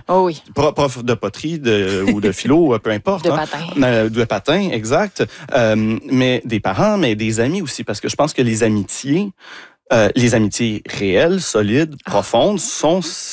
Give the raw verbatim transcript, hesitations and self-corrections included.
Oh oui. Prof de poterie de, ou de philo, peu importe. De hein. patin. Euh, de patin, exact. Euh, mais des parents, mais des amis aussi, parce que je pense que les amitiés, euh, les amitiés réelles, solides, profondes, sont